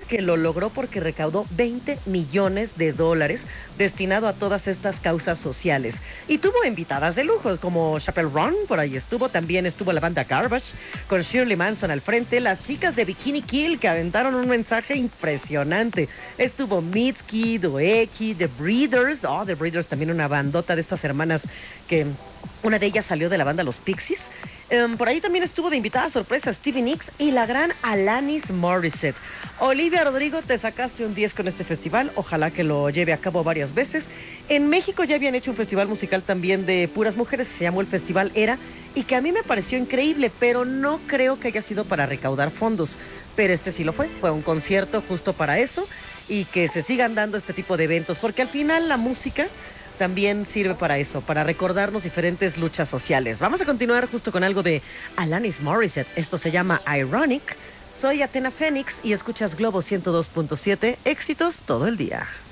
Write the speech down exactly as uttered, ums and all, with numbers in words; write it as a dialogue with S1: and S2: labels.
S1: que lo logró porque recaudó veinte millones de dólares destinado a todas estas causas sociales. Y tuvo invitadas de lujo, como Chappelle Roan, por ahí estuvo. También estuvo la banda Garbage, con Shirley Manson al frente. Las chicas de Bikini Kill, que aventaron un mensaje impresionante. Estuvo Mitski, Dookie, The Breeders. Oh, The Breeders, también una bandota de estas hermanas que... una de ellas salió de la banda Los Pixies. Um, por ahí también estuvo de invitada sorpresa Stevie Nicks y la gran Alanis Morissette. Olivia Rodrigo, te sacaste un diez con este festival. Ojalá que lo lleve a cabo varias veces. En México ya habían hecho un festival musical también de puras mujeres que se llamó el Festival Era y que a mí me pareció increíble, pero no creo que haya sido para recaudar fondos. Pero este sí lo fue. Fue un concierto justo para eso y que se sigan dando este tipo de eventos, porque al final la música también sirve para eso, para recordarnos diferentes luchas sociales. Vamos a continuar justo con algo de Alanis Morissette. Esto se llama Ironic. Soy Atena Fénix y escuchas Globo ciento dos punto siete. Éxitos todo el día.